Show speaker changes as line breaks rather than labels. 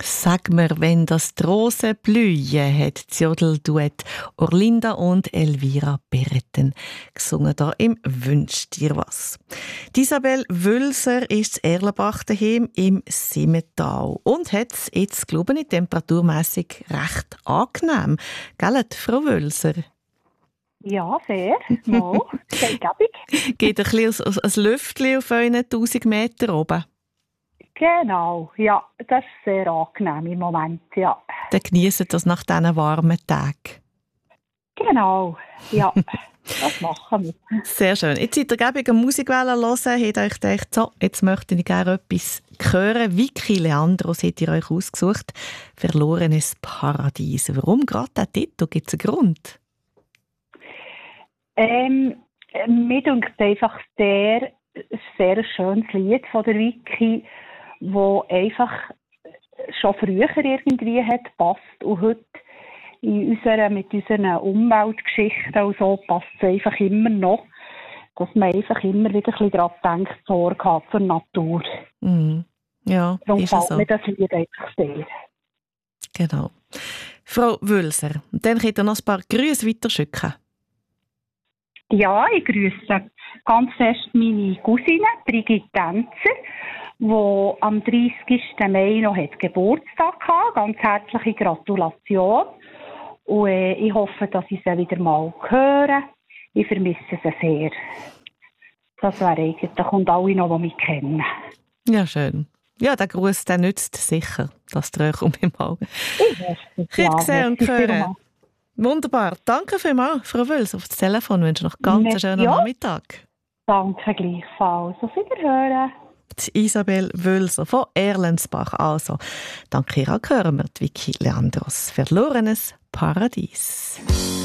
Sag mir, wenn das die Rosen blühen, hat das Jodelduett Orlinda und Elvira Bereten gesungen, da im «Wünsch dir was». Die Isabel Wülser ist in Erlenbach daheim im Simmental und hat es jetzt, glaube ich, temperaturmässig recht angenehm. Gell, Frau Wülser?
Ja, sehr. Mal. Sehr gäbig.
Geht ein bisschen ein Lüftchen auf euren 1000 Meter oben?
Genau, ja, das ist sehr angenehm im Moment, ja.
Dann geniessen das nach diesen warmen Tagen.
Genau, ja, das machen wir.
Sehr schön. Jetzt seid ihr gäbig am Musik hören, habt euch gedacht, so, jetzt möchte ich gerne etwas hören. Vicky Leandros hat ihr euch ausgesucht. «Verlorenes Paradies». Warum gerade der Titel? Gibt es einen Grund?
Mir denkt einfach ein sehr schönes Lied von der Vicky, wo einfach schon früher irgendwie hat passt und heute mit unseren Umweltgeschichten und so passt es einfach immer noch, dass man einfach immer wieder ein bisschen daran denkt, Sorge hat zur Natur.
Ja,
darum
ist
gefällt
so.
mir das Lied einfach sehr.
Genau. Frau Wülser, dann könnt ihr noch ein paar Grüße weiterschicken.
Ja, ich grüße ganz fest meine Cousine Brigitte Tänzer, die am 30. Mai noch Geburtstag hatte. Ganz herzliche Gratulation. Und ich hoffe, dass ich sie wieder mal höre. Ich vermisse sie sehr. Das wäre eigentlich, und alle noch, die mich kennen.
Ja, schön. Ja, der Gruß der nützt sicher, dass ihr euch mal sehen und hören. Wunderbar. Danke vielmals, Frau Wüls, auf das Telefon. Ich wünsche noch ganz einen schönen Nachmittag.
Danke gleichfalls. Auf Wiederhören.
Die Isabel Wülser von Erlensbach. Also, danke ihr auch, hören wir die Vicky Leandros. «Verlorenes Paradies».